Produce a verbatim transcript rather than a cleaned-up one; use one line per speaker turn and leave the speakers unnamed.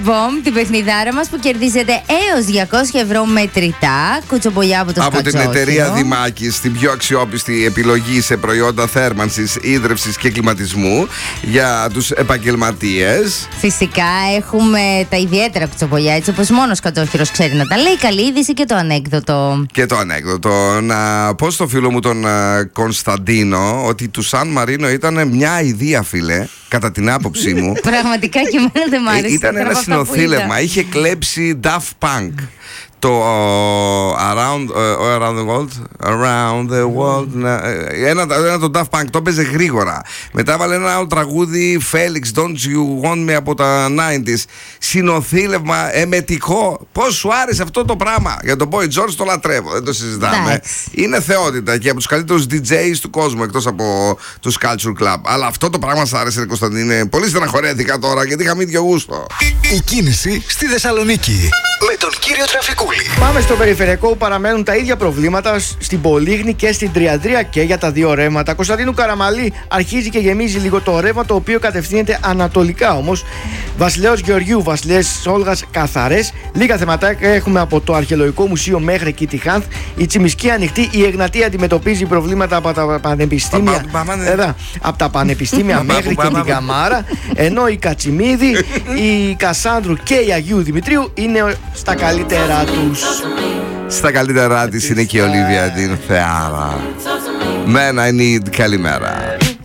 Bomb, την παιχνιδάρα μας που κερδίζετε έως διακόσια ευρώ μετρητά κουτσομπολιά από το
από
Σκατσόχυρο.
την εταιρεία Δημάκης, την πιο αξιόπιστη επιλογή σε προϊόντα θέρμανσης, ίδρευσης και κλιματισμού για τους επαγγελματίες.
Φυσικά έχουμε τα ιδιαίτερα κουτσομπολιά, έτσι όπως μόνο ο Σκατσόχυρος ξέρει να τα λέει. Καλή είδηση και το ανέκδοτο.
Και το ανέκδοτο. Να πω στο φίλο μου τον uh, Κωνσταντίνο ότι του Σαν Μαρίνο ήταν μια ιδέα, φίλε, κατά την άποψή μου.
Πραγματικά και εμένα δεν μ' άρεσε.
Ήταν ένα συνοθήλευμα. Είχε κλέψει Daft Punk. Το uh, around, uh, around the world, around the world. Ένα, ένα το Daft Punk, το έπαιζε γρήγορα. Μετά βάλε ένα άλλο τραγούδι, Felix, Don't You Want Me από τα ενενήντα. Συνοθήλευμα, εμετικό. Πώς σου άρεσε αυτό το πράγμα? Για τον Boy George το λατρεύω, δεν το συζητάμε.
Nice.
Είναι θεότητα και από τους καλύτερους ντι τζέις του κόσμου, εκτός από τους Culture Club. Αλλά αυτό το πράγμα σ' άρεσε, Κωνσταντίνε? Πολύ στεναχωρέθηκα τώρα γιατί είχαμε ίδιο γούστο.
Η κίνηση στη Θεσσαλονίκη με τον κύριο Τραφικούλη.
Πάμε στο περιφερειακό που παραμένουν τα ίδια προβλήματα στην Πολύγνη και στην Τριανδρία και για τα δύο ρεύματα. Κωνσταντίνου Καραμαλή αρχίζει και γεμίζει λίγο το ρεύμα, το οποίο κατευθύνεται ανατολικά όμως. Βασιλέως Γεωργιού, Βασιλέας Όλγας καθαρές. Λίγα θεματάκια έχουμε από το Αρχαιολογικό Μουσείο μέχρι εκεί τη Χάνθ. Η Τσιμισκή ανοιχτή. Η Εγνατία αντιμετωπίζει προβλήματα από τα πανεπιστήμια. Εδώ, από τα πανεπιστήμια μέχρι και την Καμάρα. Ενώ η Κατσιμίδη, η Κασάνδρου και η Αγίου Δημητρίου είναι στα καλύτερα τους.
Στα καλύτερά της είναι και η Ολίβια την Θεάρα. Μένα είναι η καλημέρα.